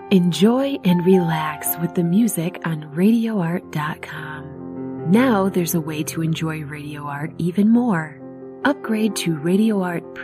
Enjoy and relax with the music on RadioArt.com. Now there's a way to enjoy Radio Art even more. Upgrade to Radio Art